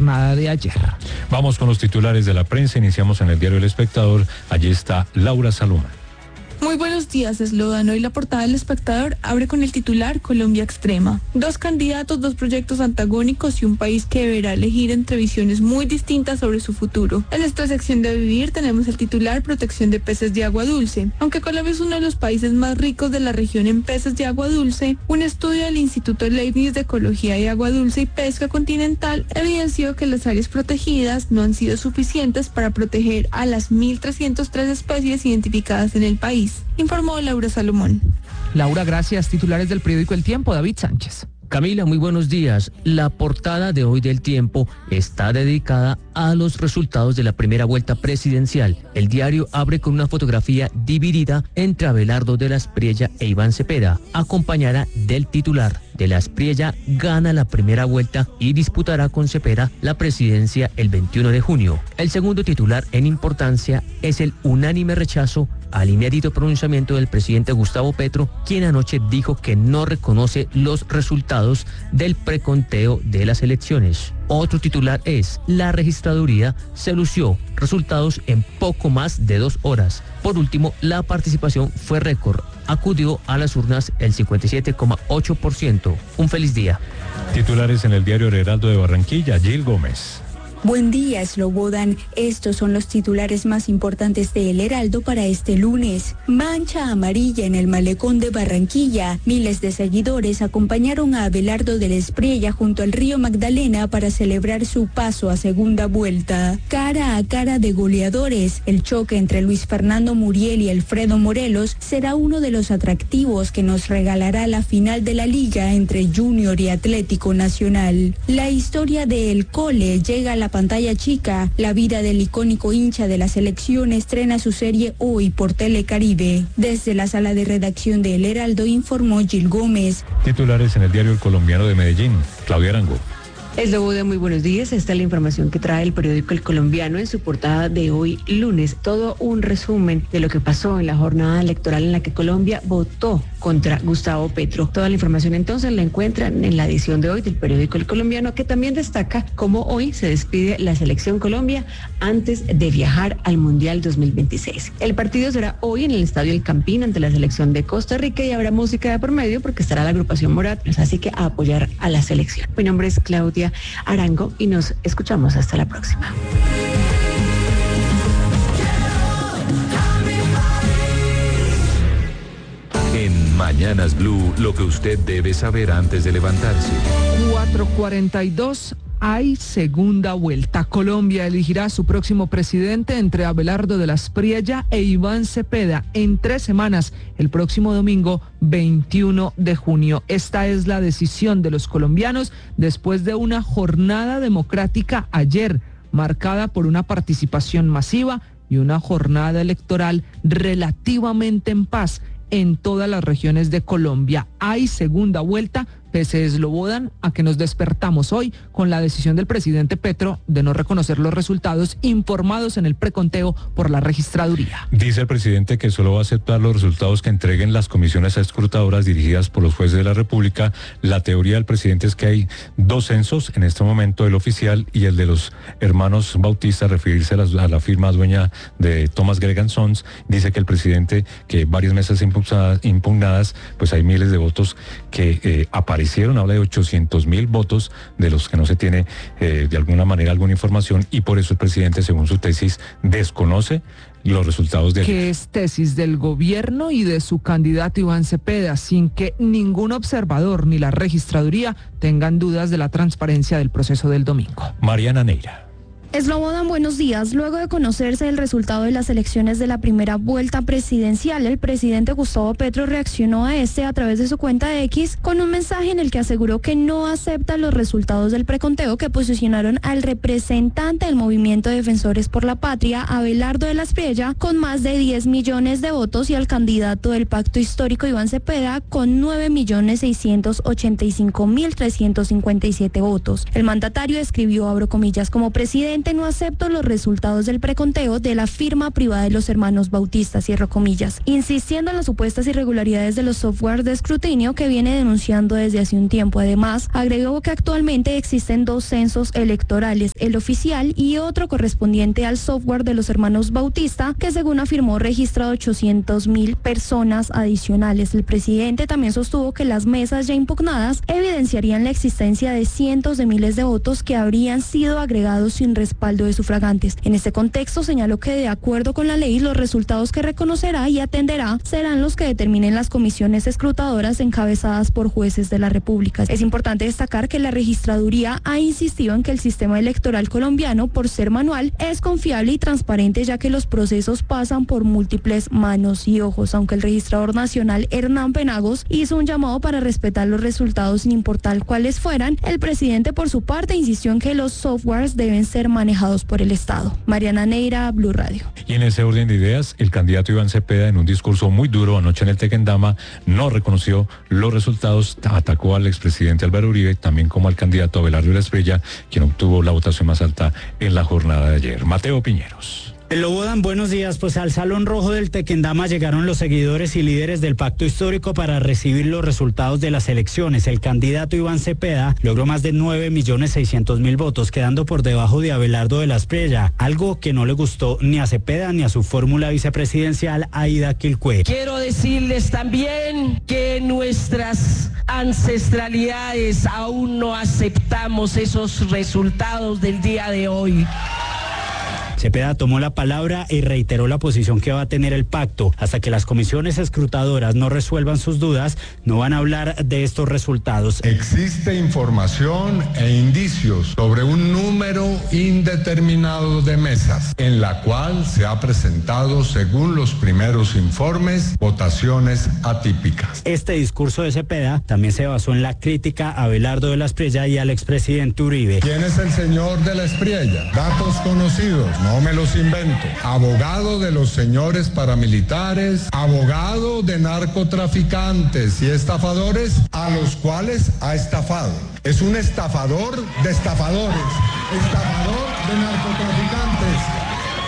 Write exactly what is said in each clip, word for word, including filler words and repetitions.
jornada de ayer. Vamos con los titulares de la prensa. Iniciamos en el diario El Espectador. Allí está Laura Salomón. Muy buenos días, Slogan. Hoy la portada del Espectador abre con el titular Colombia Extrema. Dos candidatos, dos proyectos antagónicos y un país que deberá elegir entre visiones muy distintas sobre su futuro. En esta sección de Vivir tenemos el titular Protección de peces de agua dulce. Aunque Colombia es uno de los países más ricos de la región en peces de agua dulce, un estudio del Instituto Leibniz de Ecología de Agua Dulce y Pesca Continental evidenció que las áreas protegidas no han sido suficientes para proteger a las mil trescientas tres especies identificadas en el país. Informó Laura Salomón. Laura, gracias. Titulares del periódico El Tiempo, David Sánchez. Camila, muy buenos días. La portada de hoy del Tiempo está dedicada a los resultados de la primera vuelta presidencial. El diario abre con una fotografía dividida entre Abelardo de la Espriella e Iván Cepeda, acompañada del titular. De la Espriella gana la primera vuelta y disputará con Cepeda la presidencia el veintiuno de junio. El segundo titular en importancia es el unánime rechazo al inédito pronunciamiento del presidente Gustavo Petro, quien anoche dijo que no reconoce los resultados del preconteo de las elecciones. Otro titular es: la registraduría se lució, resultados en poco más de dos horas. Por último, la participación fue récord. Acudió a las urnas el cincuenta y siete coma ocho por ciento. Un feliz día. Titulares en el diario El Heraldo de Barranquilla, Gil Gómez. Buen día, Slobodan. Estos son los titulares más importantes de El Heraldo para este lunes. Mancha amarilla en el malecón de Barranquilla. Miles de seguidores acompañaron a Abelardo de la Espriella junto al río Magdalena para celebrar su paso a segunda vuelta. Cara a cara de goleadores, el choque entre Luis Fernando Muriel y Alfredo Morelos será uno de los atractivos que nos regalará la final de la liga entre Junior y Atlético Nacional. La historia de El Cole llega a la pantalla chica. La vida del icónico hincha de la selección estrena su serie hoy por Telecaribe. Desde la sala de redacción de El Heraldo informó Gil Gómez. Titulares en el diario El Colombiano de Medellín, Claudia Arango. Slobodan, muy buenos días. Esta es la información que trae el periódico El Colombiano en su portada de hoy lunes. Todo un resumen de lo que pasó en la jornada electoral en la que Colombia votó contra Gustavo Petro. Toda la información entonces la encuentran en la edición de hoy del periódico El Colombiano, que también destaca cómo hoy se despide la selección Colombia antes de viajar al Mundial dos mil veintiséis. El partido será hoy en el Estadio El Campín ante la selección de Costa Rica y habrá música de por medio porque estará la agrupación Morat, así que a apoyar a la selección. Mi nombre es Claudia Arango y nos escuchamos hasta la próxima. En Mañanas Blue, lo que usted debe saber antes de levantarse. cuatro cuarenta y dos, hay segunda vuelta. Colombia elegirá a su próximo presidente entre Abelardo de la Espriella e Iván Cepeda en tres semanas, el próximo domingo veintiuno de junio. Esta es la decisión de los colombianos después de una jornada democrática ayer, marcada por una participación masiva y una jornada electoral relativamente en paz en todas las regiones de Colombia. Hay segunda vuelta, pese Slobodan a que nos despertamos hoy con la decisión del presidente Petro de no reconocer los resultados informados en el preconteo por la registraduría. Dice el presidente que solo va a aceptar los resultados que entreguen las comisiones escrutadoras dirigidas por los jueces de la República. La teoría del presidente es que hay dos censos en este momento, el oficial y el de los hermanos Bautista, referirse a la, a la firma dueña de Thomas Gregan Sons. Dice que el presidente, que varias mesas impugnadas, impugnadas pues hay miles de votos que eh, aparecen. Hicieron, habla de ochocientos mil votos de los que no se tiene eh, de alguna manera alguna información, y por eso el presidente, según su tesis, desconoce los resultados de... Que es tesis del gobierno y de su candidato Iván Cepeda, sin que ningún observador ni la registraduría tengan dudas de la transparencia del proceso del domingo. Mariana Neira. Slobodan, buenos días. Luego de conocerse el resultado de las elecciones de la primera vuelta presidencial, el presidente Gustavo Petro reaccionó a este a través de su cuenta de X con un mensaje en el que aseguró que no acepta los resultados del preconteo que posicionaron al representante del Movimiento de Defensores por la Patria, Abelardo de la Espriella, con más de diez millones de votos, y al candidato del Pacto Histórico Iván Cepeda con nueve millones seiscientos ochenta y cinco mil trescientos cincuenta y siete votos. El mandatario escribió, abro comillas, como presidente Simplemente no acepto los resultados del preconteo de la firma privada de los hermanos Bautista, cierro comillas, insistiendo en las supuestas irregularidades de los software de escrutinio que viene denunciando desde hace un tiempo. Además, agregó que actualmente existen dos censos electorales, el oficial y otro correspondiente al software de los hermanos Bautista, que según afirmó registra ochocientos mil personas adicionales. El presidente también sostuvo que las mesas ya impugnadas evidenciarían la existencia de cientos de miles de votos que habrían sido agregados sin respaldo de sufragantes. En este contexto señaló que de acuerdo con la ley los resultados que reconocerá y atenderá serán los que determinen las comisiones escrutadoras encabezadas por jueces de la República. Es importante destacar que la registraduría ha insistido en que el sistema electoral colombiano, por ser manual, es confiable y transparente, ya que los procesos pasan por múltiples manos y ojos. Aunque el registrador nacional Hernán Penagos hizo un llamado para respetar los resultados sin importar cuáles fueran, el presidente por su parte insistió en que los softwares deben ser manejados por el Estado. Mariana Neira, Blue Radio. Y en ese orden de ideas, el candidato Iván Cepeda, en un discurso muy duro anoche en el Tequendama, no reconoció los resultados, atacó al expresidente Álvaro Uribe, también como al candidato Abelardo de la Espriella, quien obtuvo la votación más alta en la jornada de ayer. Mateo Piñeros. Lobodan, buenos días. Pues al Salón Rojo del Tequendama llegaron los seguidores y líderes del Pacto Histórico para recibir los resultados de las elecciones. El candidato Iván Cepeda logró más de nueve millones seiscientos mil votos, quedando por debajo de Abelardo de la Espriella, algo que no le gustó ni a Cepeda ni a su fórmula vicepresidencial Aida Quilcue. Quiero decirles también que nuestras ancestralidades aún no aceptamos esos resultados del día de hoy. Cepeda tomó la palabra y reiteró la posición que va a tener el pacto. Hasta que las comisiones escrutadoras no resuelvan sus dudas, no van a hablar de estos resultados. Existe información e indicios sobre un número indeterminado de mesas, en la cual se ha presentado, según los primeros informes, votaciones atípicas. Este discurso de Cepeda también se basó en la crítica a Abelardo de la Espriella y al expresidente Uribe. ¿Quién es el señor de la Espriella? Datos conocidos, no me los invento. Abogado de los señores paramilitares, abogado de narcotraficantes y estafadores a los cuales ha estafado. Es un estafador de estafadores, estafador de narcotraficantes.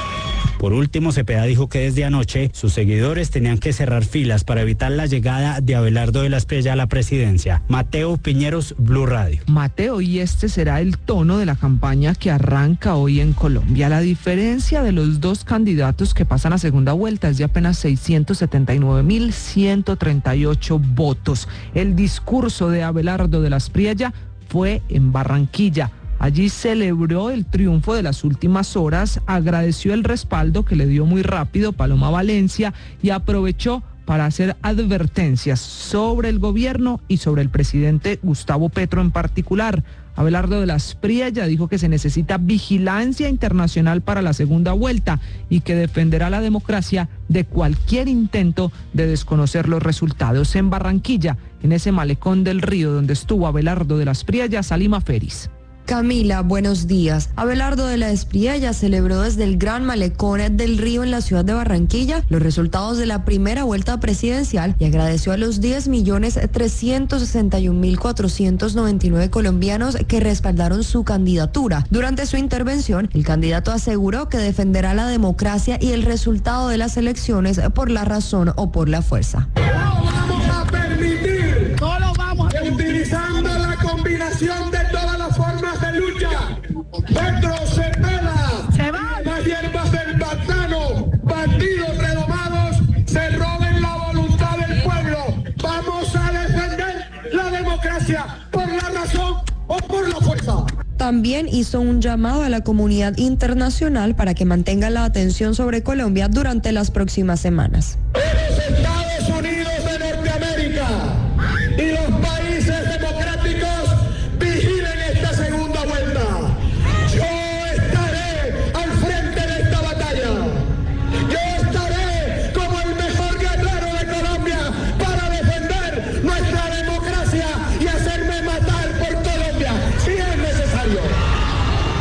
Por último, Cepeda dijo que desde anoche sus seguidores tenían que cerrar filas para evitar la llegada de Abelardo de la Espriella a la presidencia. Mateo Piñeros, Blue Radio. Mateo, y este será el tono de la campaña que arranca hoy en Colombia. La diferencia de los dos candidatos que pasan a segunda vuelta es de apenas seiscientos setenta y nueve mil ciento treinta y ocho votos. El discurso de Abelardo de la Espriella fue en Barranquilla. Allí celebró el triunfo de las últimas horas, agradeció el respaldo que le dio muy rápido Paloma Valencia y aprovechó para hacer advertencias sobre el gobierno y sobre el presidente Gustavo Petro en particular. Abelardo de la Espriella dijo que se necesita vigilancia internacional para la segunda vuelta y que defenderá la democracia de cualquier intento de desconocer los resultados. En Barranquilla, en ese malecón del río donde estuvo Abelardo de la Espriella, Salima Feris. Camila, buenos días. Abelardo de la Espriella celebró desde el Gran Malecón del Río en la ciudad de Barranquilla los resultados de la primera vuelta presidencial y agradeció a los diez millones trescientos sesenta y un mil cuatrocientos noventa y nueve colombianos que respaldaron su candidatura. Durante su intervención, el candidato aseguró que defenderá la democracia y el resultado de las elecciones por la razón o por la fuerza. No vamos a permitir, no lo vamos a utilizando la combinación de todas las formas de lucha. Petro, Cepeda, se van las hierbas del pantano, bandidos redomados, se roben la voluntad del pueblo. Vamos a defender la democracia por la razón o por la fuerza. También hizo un llamado a la comunidad internacional para que mantenga la atención sobre Colombia durante las próximas semanas. Los Estados Unidos de Norteamérica y los países democráticos vigilen esta segunda vuelta. Yo estaré al frente de esta batalla. Yo estaré como el mejor guerrero de Colombia para defender nuestra democracia y hacerme matar por Colombia si es necesario.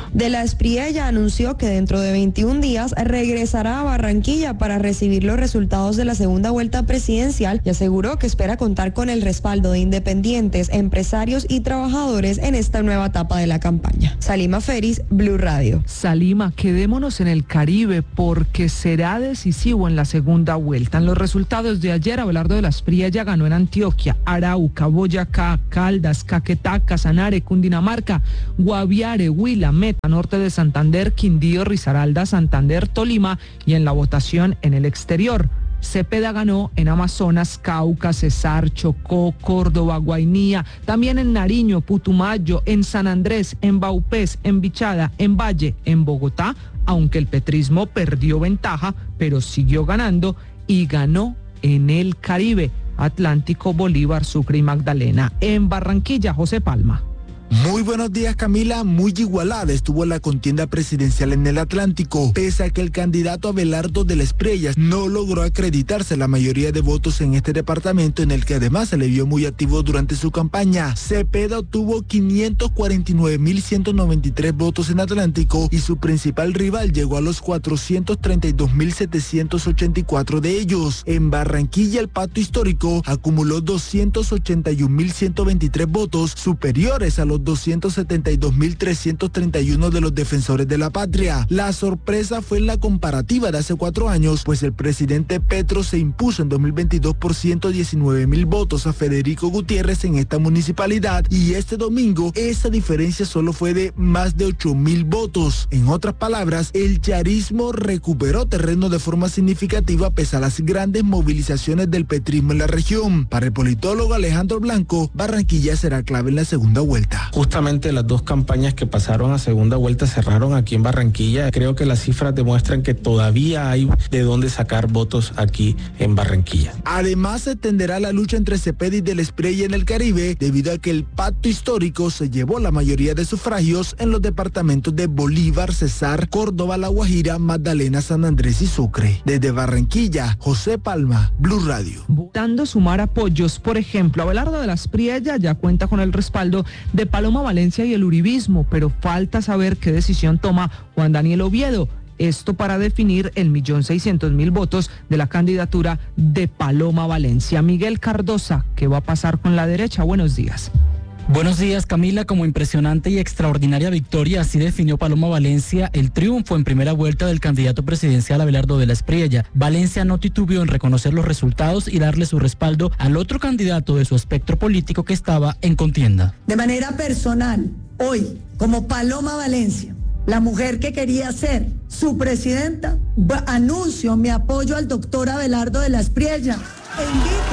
De la Espriella anunció que dentro de veintiún días regresará a Barranquilla para recibir los resultados de la segunda vuelta presidencial y aseguró que espera contar con el respaldo de independientes, empresarios y trabajadores en esta nueva etapa de la campaña. Salima Feris, Blue Radio. Salima, quedémonos en el Caribe porque será decisivo en la segunda vuelta. En los resultados de ayer, Abelardo de la Espriella ganó en Antioquia, Arauca, Boyacá, Caldas, Caquetá, Casanare, Cundinamarca, Guaviare, Huila, Meta, norte de Santander, Quindío, Risaralda, Santander, Tolima y en la votación en el exterior. Cepeda ganó en Amazonas, Cauca, Cesar, Chocó, Córdoba, Guainía, también en Nariño, Putumayo, en San Andrés, en Baupés, en Bichada, en Valle, en Bogotá, aunque el petrismo perdió ventaja, pero siguió ganando y ganó en el Caribe, Atlántico, Bolívar, Sucre y Magdalena. En Barranquilla, José Palma. Muy buenos días, Camila. Muy igualada estuvo la contienda presidencial en el Atlántico, pese a que el candidato Abelardo de la Espriella no logró acreditarse la mayoría de votos en este departamento, en el que además se le vio muy activo durante su campaña. Cepeda obtuvo quinientos cuarenta y nueve mil ciento noventa y tres votos en Atlántico y su principal rival llegó a los cuatrocientos treinta y dos mil setecientos ochenta y cuatro de ellos. En Barranquilla, el pacto histórico acumuló doscientos ochenta y un mil ciento veintitrés votos, superiores a los doscientos setenta y dos mil trescientos treinta y uno de los defensores de la patria. La sorpresa fue en la comparativa de hace cuatro años, pues el presidente Petro se impuso en dos mil veintidós por ciento diecinueve mil votos a Federico Gutiérrez en esta municipalidad y este domingo esa diferencia solo fue de más de ocho mil votos. En otras palabras, el charismo recuperó terreno de forma significativa pese a las grandes movilizaciones del petrismo en la región. Para el politólogo Alejandro Blanco, Barranquilla será clave en la segunda vuelta. Justamente las dos campañas que pasaron a segunda vuelta cerraron aquí en Barranquilla. Creo que las cifras demuestran que todavía hay de dónde sacar votos aquí en Barranquilla. Además, se extenderá la lucha entre Cepeda y de la Espriella en el Caribe, debido a que el pacto histórico se llevó la mayoría de sufragios en los departamentos de Bolívar, Cesar, Córdoba, La Guajira, Magdalena, San Andrés y Sucre. Desde Barranquilla, José Palma, Blue Radio. Buscando sumar apoyos, por ejemplo, Abelardo de la Espriella ya cuenta con el respaldo de Paloma Valencia y el uribismo, pero falta saber qué decisión toma Juan Daniel Oviedo. Esto para definir el millón seiscientos mil votos de la candidatura de Paloma Valencia. Miguel Cardosa, ¿qué va a pasar con la derecha? Buenos días. Buenos días, Camila. Como impresionante y extraordinaria victoria, así definió Paloma Valencia el triunfo en primera vuelta del candidato presidencial Abelardo de la Espriella. Valencia no titubeó en reconocer los resultados y darle su respaldo al otro candidato de su espectro político que estaba en contienda. De manera personal, hoy, como Paloma Valencia, la mujer que quería ser su presidenta, anuncio mi apoyo al doctor Abelardo de la Espriella e invito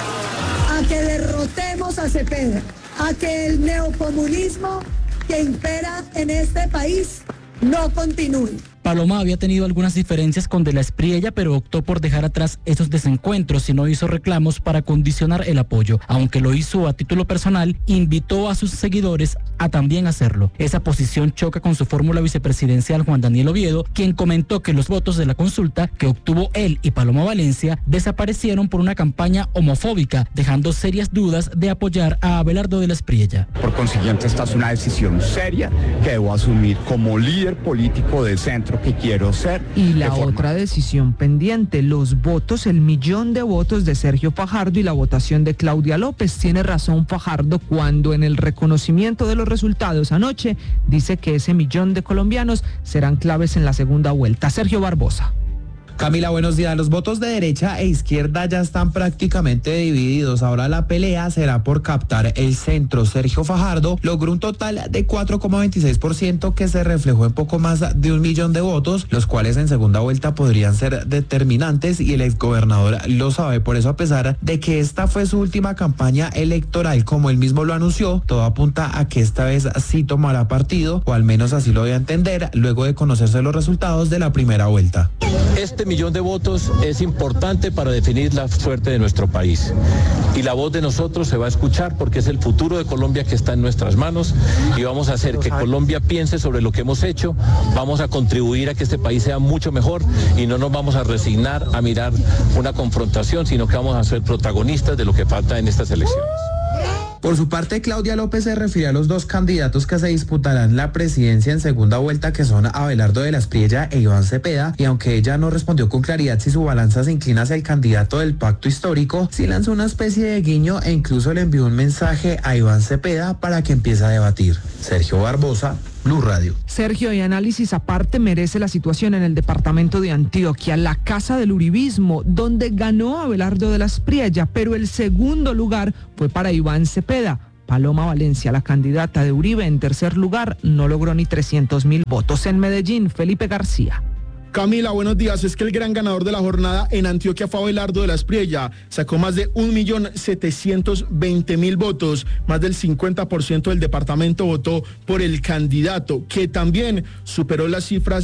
a que derrotemos a Cepeda, a que el neocomunismo que impera en este país no continúe. Paloma había tenido algunas diferencias con de la Espriella, pero optó por dejar atrás esos desencuentros y no hizo reclamos para condicionar el apoyo. Aunque lo hizo a título personal, invitó a sus seguidores a también hacerlo. Esa posición choca con su fórmula vicepresidencial Juan Daniel Oviedo, quien comentó que los votos de la consulta que obtuvo él y Paloma Valencia desaparecieron por una campaña homofóbica, dejando serias dudas de apoyar a Abelardo de la Espriella. Por consiguiente, esta es una decisión seria que debo asumir como líder político del centro que quiero ser. Y la otra decisión pendiente, los votos, el millón de votos de Sergio Fajardo y la votación de Claudia López. Tiene razón Fajardo cuando en el reconocimiento de los resultados anoche dice que ese millón de colombianos serán claves en la segunda vuelta. Sergio Barbosa. Camila, buenos días. Los votos de derecha e izquierda ya están prácticamente divididos. Ahora la pelea será por captar el centro. Sergio Fajardo logró un total de cuatro coma veintiséis por ciento que se reflejó en poco más de un millón de votos, los cuales en segunda vuelta podrían ser determinantes y el exgobernador lo sabe. Por eso, a pesar de que esta fue su última campaña electoral, como él mismo lo anunció, todo apunta a que esta vez sí tomará partido, o al menos así lo voy a entender, luego de conocerse los resultados de la primera vuelta. Este millón de votos es importante para definir la suerte de nuestro país y la voz de nosotros se va a escuchar porque es el futuro de Colombia que está en nuestras manos y vamos a hacer que Colombia piense sobre lo que hemos hecho, vamos a contribuir a que este país sea mucho mejor y no nos vamos a resignar a mirar una confrontación, sino que vamos a ser protagonistas de lo que falta en estas elecciones. Por su parte, Claudia López se refirió a los dos candidatos que se disputarán la presidencia en segunda vuelta, que son Abelardo de la Espriella e Iván Cepeda, y aunque ella no respondió con claridad si su balanza se inclina hacia el candidato del pacto histórico, sí lanzó una especie de guiño e incluso le envió un mensaje a Iván Cepeda para que empiece a debatir. Sergio Barbosa, Blue Radio. Sergio, y análisis aparte merece la situación en el departamento de Antioquia, la casa del uribismo, donde ganó Abelardo de la Espriella, pero el segundo lugar fue para Iván Cepeda. Paloma Valencia, la candidata de Uribe, en tercer lugar, no logró ni trescientos mil votos. En Medellín, Felipe García. Camila, buenos días. Es que el gran ganador de la jornada en Antioquia fue Abelardo de la Espriella. Sacó más de un millón setecientos veinte mil votos. Más del cincuenta por ciento del departamento votó por el candidato, que también superó las cifras